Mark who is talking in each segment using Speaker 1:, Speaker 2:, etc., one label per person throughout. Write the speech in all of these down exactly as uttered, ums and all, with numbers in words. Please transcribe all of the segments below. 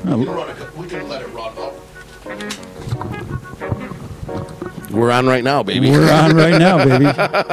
Speaker 1: Oh.
Speaker 2: We can, run a, we can let it run up. We're on right now, baby.
Speaker 1: We're on right now, baby.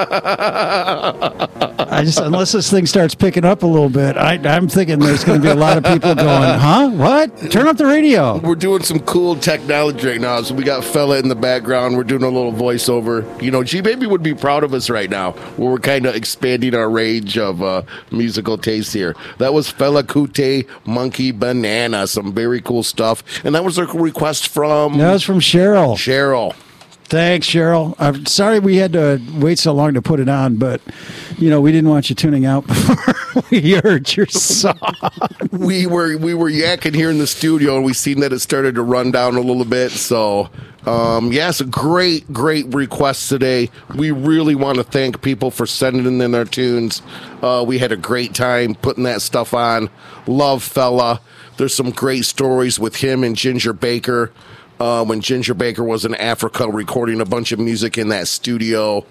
Speaker 1: I just unless this thing starts picking up a little bit, I, I'm thinking there's going to be a lot of people going, "Huh? What? Turn up the radio."
Speaker 2: We're doing some cool technology right now. So we got Fella in the background. We're doing a little voiceover. You know, G Baby would be proud of us right now. Where we're kind of expanding our range of uh, musical taste here. That was Fela Kuti, Monkey Banana, some very cool stuff. And that was a request from
Speaker 1: That was from Cheryl.
Speaker 2: Cheryl.
Speaker 1: Thanks, Cheryl. I'm sorry we had to wait so long to put it on, but, you know, we didn't want you tuning out before we heard your song.
Speaker 2: We were we were yakking here in the studio, and we seen that it started to run down a little bit. So, um, yes, a great, great request today. We really want to thank people for sending in their tunes. Uh, we had a great time putting that stuff on. Love Fella. There's some great stories with him and Ginger Baker. Uh, when Ginger Baker was in Africa recording a bunch of music in that studio.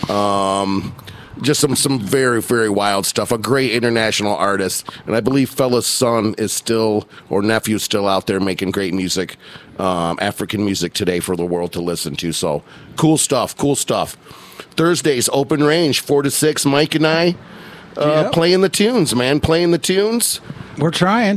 Speaker 2: Um, just some, some very, very wild stuff. A great international artist. And I believe Fella's son is still, or nephew still out there making great music, um, African music today for the world to listen to. So cool stuff, cool stuff. Thursdays, open range, four to six. Mike and I uh,
Speaker 1: Yep.
Speaker 2: playing the tunes, man, playing the tunes.
Speaker 1: We're trying.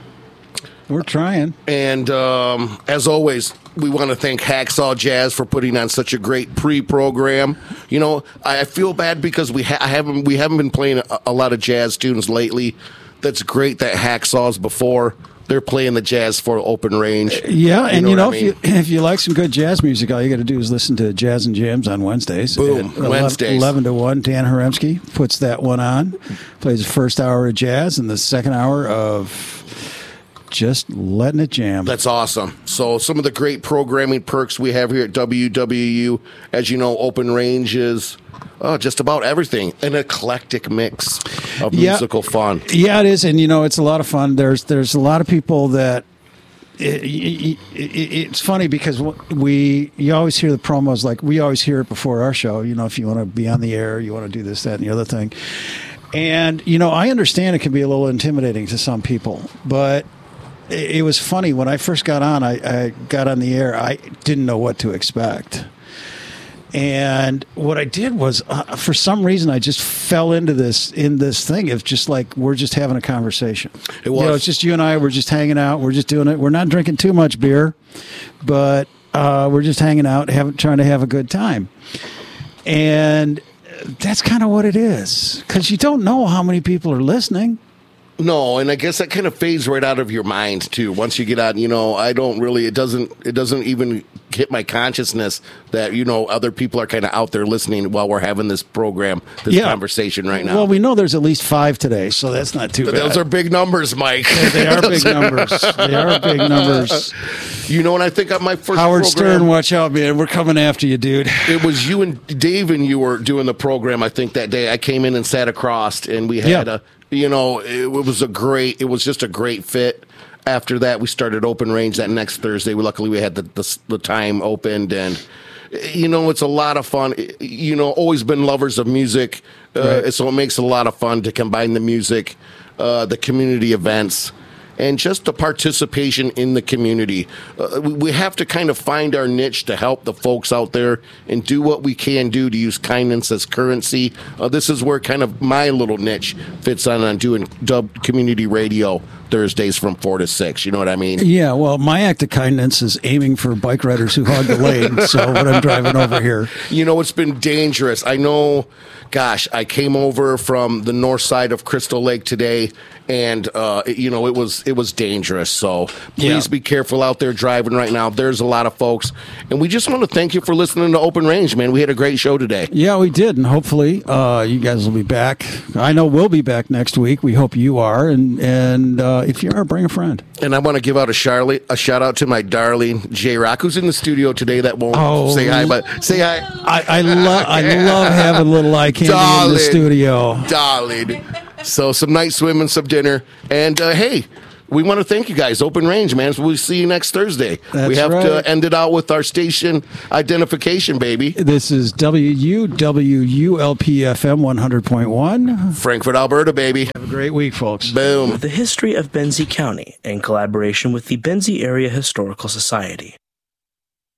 Speaker 1: We're trying.
Speaker 2: And um, as always, we want to thank Hacksaw Jazz for putting on such a great pre-program. You know, I feel bad because we ha- I haven't we haven't been playing a, a lot of jazz tunes lately. That's great that Hacksaw's before they're playing the jazz for open range.
Speaker 1: Yeah, and you know,
Speaker 2: what I mean?
Speaker 1: if you if you like some good jazz music, all you got to do is listen to Jazz and Jams on Wednesdays.
Speaker 2: Boom,
Speaker 1: At eleven,
Speaker 2: Wednesdays.
Speaker 1: eleven to one. Dan Haremsky puts that one on, plays the first hour of jazz and the second hour of just letting it jam.
Speaker 2: That's awesome. So some of the great programming perks we have here at W W U, as you know, open range is oh, just about everything. An eclectic mix of
Speaker 1: Yeah.
Speaker 2: musical fun.
Speaker 1: Yeah, it is, and you know, it's a lot of fun. There's there's a lot of people that. It, it, it, it's funny because we you always hear the promos, like we always hear it before our show. You know, if you want to be on the air, you want to do this, that, and the other thing. And you know, I understand it can be a little intimidating to some people, but it, it was funny when I first got on. I, I got on the air. I didn't know what to expect. And what I did was, uh, for some reason, I just fell into this in this thing of just like we're just having a conversation.
Speaker 2: It was.
Speaker 1: You know, it's just you and I. We're just hanging out. We're just doing it. We're not drinking too much beer, but uh, we're just hanging out, having, trying to have a good time. And that's kind of what it is, because you don't know how many people are listening.
Speaker 2: No, and I guess that kind of fades right out of your mind too. Once you get out, you know, I don't really. It doesn't. It doesn't even hit my consciousness that you know other people are kind of out there listening while we're having this program, this
Speaker 1: Yeah.
Speaker 2: conversation right now.
Speaker 1: Well, we know there's at least five today, so that's not too
Speaker 2: But
Speaker 1: bad.
Speaker 2: those are big numbers, Mike.
Speaker 1: They are big numbers. They are big numbers.
Speaker 2: You know, and I think on my first
Speaker 1: Howard
Speaker 2: program,
Speaker 1: Stern, watch out, man. We're coming after you, dude.
Speaker 2: it was you and Dave and you were doing the program. I think that day I came in and sat across, and we had
Speaker 1: Yeah.
Speaker 2: a. You know, it, it was a great. It was just a great fit. After that, we started open range that next Thursday. We luckily we had the the, the time opened, and you know, it's a lot of fun. You know, always been lovers of music, uh,
Speaker 1: Right.
Speaker 2: so it makes a lot of fun to combine the music, uh, the community events, and just the participation in the community. Uh, we, we have to kind of find our niche to help the folks out there and do what we can do to use kindness as currency. Uh, this is where kind of my little niche fits on on doing dub community radio Thursdays from four to six. You know what I mean?
Speaker 1: Yeah, well, my act of kindness is aiming for bike riders who hog the lane. So when I'm driving over here,
Speaker 2: You know, it's been dangerous. I know, gosh, I came over from the north side of Crystal Lake today, and uh, it- you know, it was it was dangerous. So please
Speaker 1: Yeah.
Speaker 2: be careful out there driving right now. There's a lot of folks, and we just want to thank you for listening to Open Range, man. We had a great show today.
Speaker 1: yeah, we did, and hopefully, uh, you guys will be back. I know we'll be back next week. We hope you are, and and uh, if you are, bring a friend.
Speaker 2: And I want to give out a Charlie a shout out to my darling J Rock, who's in the studio today. That won't
Speaker 1: Oh.
Speaker 2: say hi, but say hi,
Speaker 1: I, I love I love having little eye candy in
Speaker 2: Darling.
Speaker 1: the studio.
Speaker 2: darling. So some night swim and some dinner, and uh, hey. we want to thank you guys. Open Range, man. So we'll see you next Thursday.
Speaker 1: That's
Speaker 2: we have
Speaker 1: right.
Speaker 2: to end it out with our station identification, baby.
Speaker 1: This is W U W U L P F M one hundred point one.
Speaker 2: Frankfort, Alberta, baby.
Speaker 1: Have a great week, folks.
Speaker 2: Boom.
Speaker 3: The history of Benzie County in collaboration with the Benzie Area Historical Society.